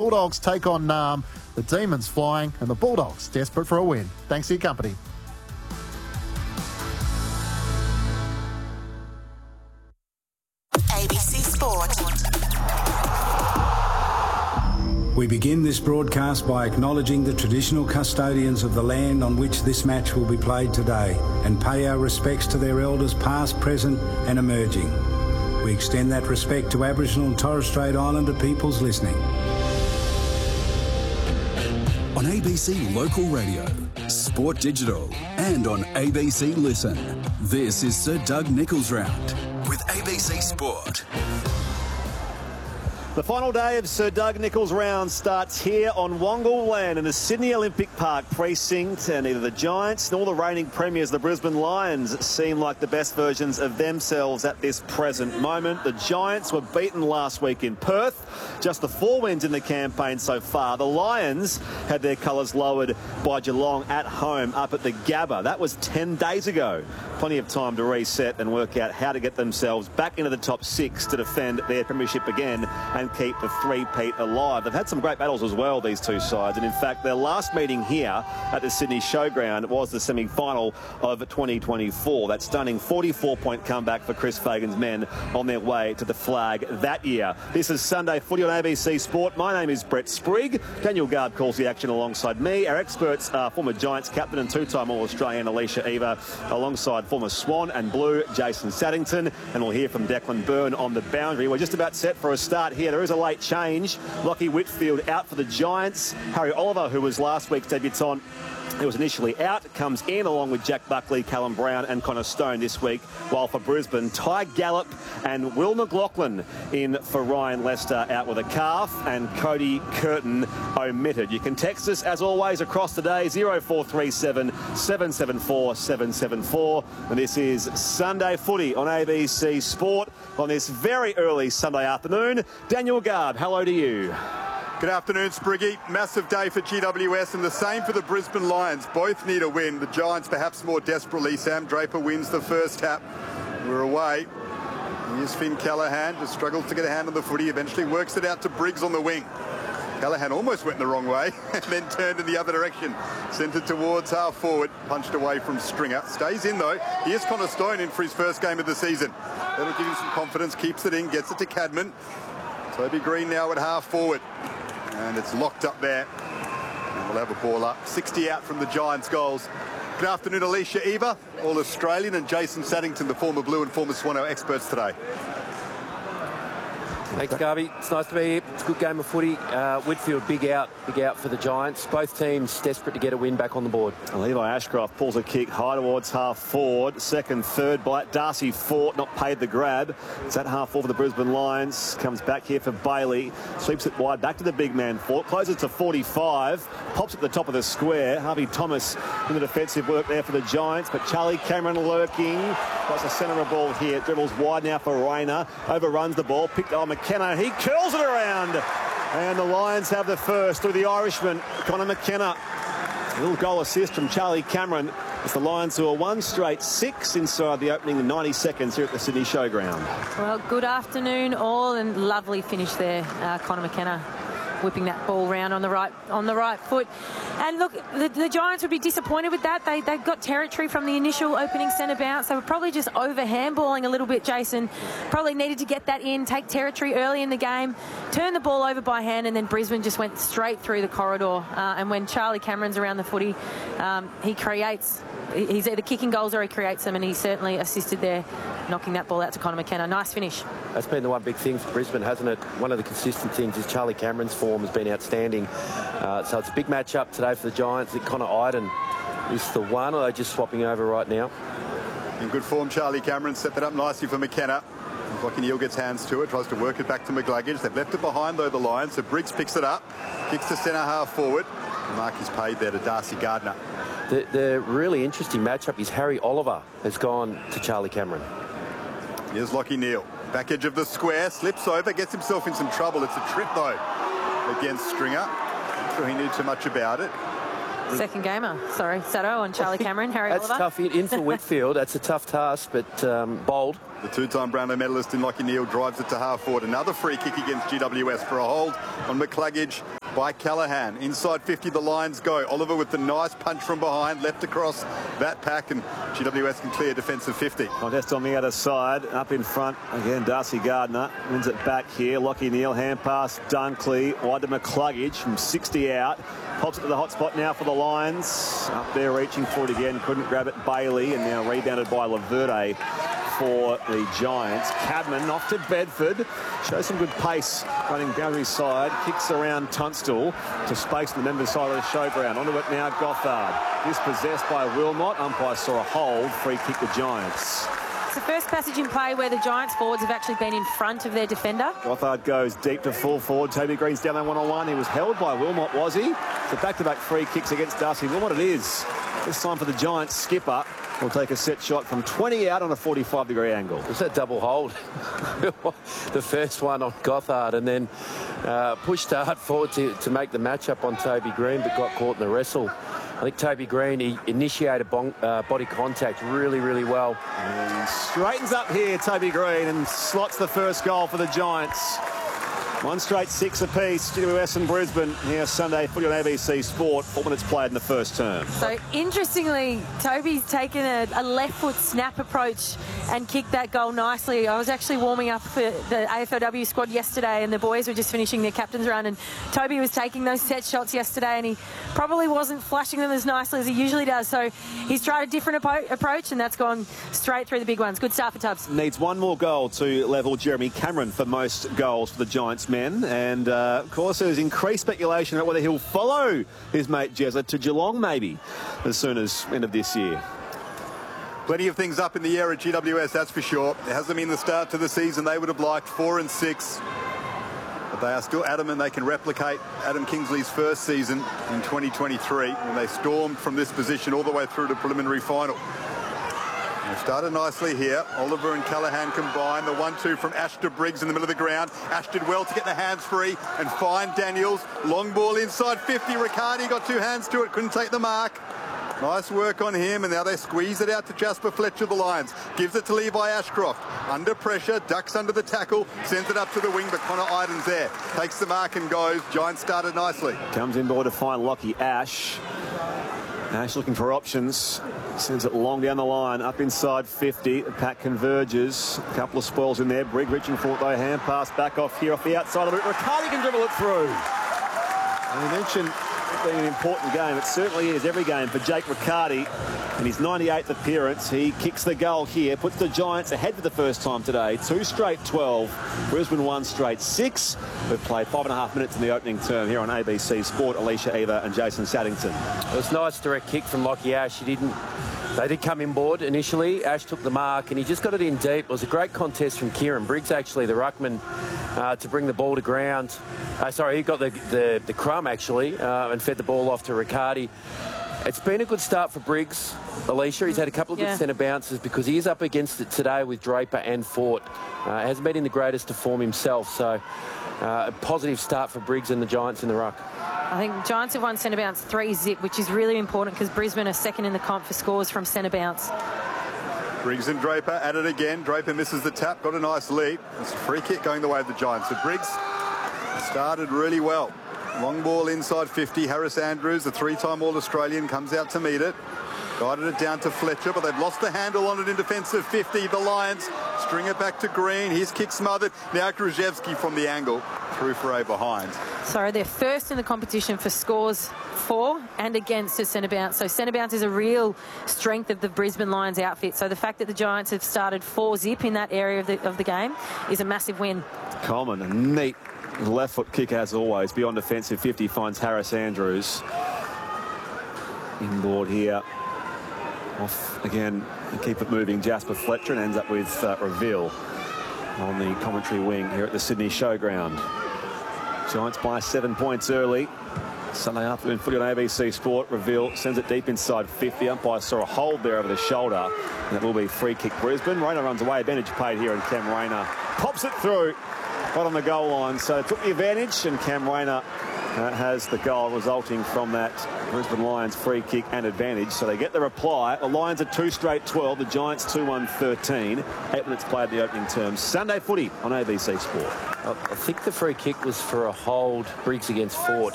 Bulldogs take on Narm. The Demons flying and the Bulldogs desperate for a win. Thanks for your company. ABC Sport. We begin this broadcast by acknowledging the traditional custodians of the land on which this match will be played today and pay our respects to their elders past, present and emerging. We extend that respect to Aboriginal and Torres Strait Islander peoples listening. On ABC Local Radio, Sport Digital and on ABC Listen. This is Sir Doug Nicholls Round with ABC Sport. The final day of Sir Doug Nicholls Round starts here on Wongal land in the Sydney Olympic Park precinct, and neither the Giants nor the reigning premiers, the Brisbane Lions, seem like the best versions of themselves at this present moment. The Giants were beaten last week in Perth, just the 4 wins in the campaign so far. The Lions had their colours lowered by Geelong at home up at the Gabba. That was 10 days ago. Plenty of time to reset and work out how to get themselves back into the top 6 to defend their premiership again and keep the three-peat alive. They've had some great battles as well, these two sides, and in fact their last meeting here at the Sydney Showground was the semi-final of 2024. That stunning 44-point comeback for Chris Fagan's men on their way to the flag that year. This is Sunday Footy on ABC Sport. My name is Brett Sprigg. Daniel Gard calls the action alongside me. Our experts are former Giants captain and two-time All-Australian Alicia Eva, alongside former Swan and Blue Jason Saddington, and we'll hear from Declan Byrne on the boundary. We're just about set for a start here. There is a late change. Lockie Whitfield out for the Giants. Harry Oliver, who was last week's debutant, who was initially out, comes in along with Jack Buckley, Callum Brown and Connor Stone this week. While for Brisbane, Ty Gallop and Will McLaughlin in for Ryan Lester out with a calf, and Cody Curtin omitted. You can text us as always across the day, 0437 774 774. And this is Sunday Footy on ABC Sport on this very early Sunday afternoon. Daniel Gard, hello to you. Good afternoon, Spriggy. Massive day for GWS and the same for the Brisbane Lions. Both need a win. The Giants perhaps more desperately. Sam Draper wins the first tap. We're away. Here's Finn Callaghan. Just struggles to get a hand on the footy. Eventually works it out to Briggs on the wing. Callaghan almost went the wrong way and then turned in the other direction. Sent it towards half forward. Punched away from Stringer. Stays in though. Here's Connor Stone in for his first game of the season. That'll give him some confidence. Keeps it in. Gets it to Cadman. Toby Green now at half forward. And it's locked up there. And we'll have a ball up. 60 out from the Giants' goals. Good afternoon, Alicia Eva, All-Australian, and Jason Saddington, the former Blue and former Swan, our experts today. Thanks, Garvey. It's nice to be here. It's a good game of footy. Whitfield, big out for the Giants. Both teams desperate to get a win back on the board. Levi Ashcroft pulls a kick high towards half forward. Second, third bite. Darcy Fort not paid the grab. It's at half forward for the Brisbane Lions. Comes back here for Bailey. Sweeps it wide back to the big man Fort. Closes to 45. Pops at the top of the square. Harvey Thomas in the defensive work there for the Giants. But Charlie Cameron lurking. Got the centre of the ball here. Dribbles wide now for Rayner. Overruns the ball. Picked on McKenna. He curls it around. And the Lions have the first through the Irishman, Connor McKenna. A little goal assist from Charlie Cameron. It's the Lions who are 1 straight 6 inside the opening 90 seconds here at the Sydney Showground. Well, good afternoon all, and lovely finish there, Connor McKenna. Whipping that ball round on the right foot. And look, the Giants would be disappointed with that. They got territory from the initial opening centre bounce. They were probably just over handballing a little bit, Jason. Probably needed to get that in, take territory early in the game, turn the ball over by hand, and then Brisbane just went straight through the corridor. And when Charlie Cameron's around the footy, he creates... He's either kicking goals or he creates them, and he certainly assisted there, knocking that ball out to Connor McKenna. Nice finish. That's been the one big thing for Brisbane, hasn't it? One of the consistent things is Charlie Cameron's form has been outstanding. So it's a big match-up today for the Giants. That Connor Iden is the one, or are they just swapping over right now? In good form, Charlie Cameron set that up nicely for McKenna. Lachie Neale gets hands to it, tries to work it back to McGluggage. They've left it behind, though, the Lions. So Briggs picks it up, kicks to centre half forward. The mark is paid there to Darcy Gardner. The really interesting matchup is Harry Oliver has gone to Charlie Cameron. Here's Lachie Neale. Back edge of the square, slips over, gets himself in some trouble. It's a trip, though, against Stringer. Not sure he knew too much about it. Second gamer. Sorry, Sato on Charlie Cameron, Harry That's Oliver. tough. In for Whitfield, that's a tough task, but bold. The two-time Brownlow medalist in Lachie Neale drives it to half forward. Another free kick against GWS for a hold on McCluggage by Callaghan. Inside 50, the Lions go. Oliver with the nice punch from behind, left across that pack, and GWS can clear defensive 50. Contest on the other side, up in front. Again, Darcy Gardner wins it back here. Lachie Neale, hand pass, Dunkley, wide to McCluggage from 60 out. Pops it to the hot spot now for the Lions. Up there reaching for it again, couldn't grab it, Bailey, and now rebounded by Laverde for the Giants. Cadman off to Bedford. Shows some good pace running boundary side. Kicks around Tunstall to space on the members' side of the showground. Onto it now, Gothard. Dispossessed by Wilmot. Umpire saw a hold. Free kick the Giants. It's the first passage in play where the Giants forwards have actually been in front of their defender. Gothard goes deep to full forward. Toby Green's down there one-on-one. He was held by Wilmot, was he? So back-to-back free kicks against Darcy Wilmot it is. This time for the Giants skipper. Will take a set shot from 20 out on a 45-degree angle. It was that double hold. The first one on Gothard, and then pushed hard forward to make the matchup on Toby Green, but got caught in the wrestle. I think Toby Green, he initiated body contact really, really well. And straightens up here, Toby Green, and slots the first goal for the Giants. One straight 6 apiece, GWS and Brisbane here Sunday footy on ABC Sport. 4 minutes played in the first term. So interestingly, Toby's taken a left foot snap approach and kicked that goal nicely. I was actually warming up for the AFLW squad yesterday, and the boys were just finishing their captain's run, and Toby was taking those set shots yesterday, and he probably wasn't flashing them as nicely as he usually does. So he's tried a different approach, and that's gone straight through the big ones. Good start for Tubbs. Needs one more goal to level Jeremy Cameron for most goals for the Giants men. And, of course, there's increased speculation about whether he'll follow his mate Jezza to Geelong, maybe, as soon as end of this year. Plenty of things up in the air at GWS, that's for sure. It hasn't been the start to the season they would have liked, 4-6. But they are still adamant they can replicate Adam Kingsley's first season in 2023 when they stormed from this position all the way through to preliminary final. They've started nicely here. Oliver and Callaghan combine. The 1-2 from Ash to Briggs in the middle of the ground. Ash did well to get the hands free and find Daniels. Long ball inside 50. Riccardi got 2 hands to it. Couldn't take the mark. Nice work on him, and now they squeeze it out to Jasper Fletcher, the Lions. Gives it to Levi Ashcroft. Under pressure, ducks under the tackle, sends it up to the wing, but Connor Iden's there. Takes the mark and goes. Giants started nicely. Comes in board to find Lockie Ash. Ash looking for options. Sends it long down the line, up inside 50. The pack converges. A couple of spoils in there. Brigg reaching for it, though. Hand pass back off here off the outside of it. Riccardi can dribble it through. And you mentioned it being an important game. It certainly is every game for Jake Riccardi. In his 98th appearance, he kicks the goal here, puts the Giants ahead for the first time today. 2 straight 12, Brisbane 1 straight 6. We've played 5.5 minutes in the opening term here on ABC Sport. Alicia Eva and Jason Saddington. It was a nice direct kick from Lockie Ash. They did come in board initially. Ash took the mark and he just got it in deep. It was a great contest from Kieran Briggs, actually, the ruckman, to bring the ball to ground. He got the crumb, actually, and fed the ball off to Riccardi. It's been a good start for Briggs, Alicia. He's had a couple of good centre bounces because he is up against it today with Draper and Fort. Hasn't been in the greatest of form himself, so a positive start for Briggs and the Giants in the ruck. I think Giants have won centre bounce 3-0, which is really important because Brisbane are second in the comp for scores from centre bounce. Briggs and Draper at it again. Draper misses the tap, got a nice lead. It's a free kick going the way of the Giants. So Briggs started really well. Long ball inside 50. Harris Andrews, the 3-time All-Australian, comes out to meet it. Guided it down to Fletcher, but they've lost the handle on it in defensive 50. The Lions string it back to Green. His kick smothered. Now Krzyzewski from the angle. Through for a behind. So they're first in the competition for scores for and against a centre bounce. So centre bounce is a real strength of the Brisbane Lions outfit. So the fact that the Giants have started 4-0 in that area of the game is a massive win. Coleman, a neat left foot kick as always. Beyond defensive 50 finds Harris Andrews. Inboard here. Off again and keep it moving. Jasper Fletcher and ends up with Reveal on the commentary wing here at the Sydney Showground. Giants by 7 points early. Sunday afternoon footy on ABC Sport. Reveal sends it deep inside 50. Umpire saw a hold there over the shoulder. And it will be free kick Brisbane. Rayner runs away. Advantage paid here, and Cam Rayner pops it through right on the goal line. So took the advantage, and Cam Rayner has the goal resulting from that Brisbane Lions free kick and advantage. So they get the reply. The Lions are 2 straight 12. The Giants 2-1 13. 8 minutes played the opening term. Sunday footy on ABC Sport. I think the free kick was for a hold, Briggs against Fort.